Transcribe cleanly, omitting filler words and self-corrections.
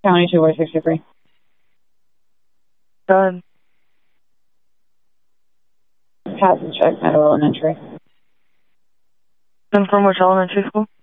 County 263. Go ahead. Pass and check, Meadow Elementary. And from which elementary school?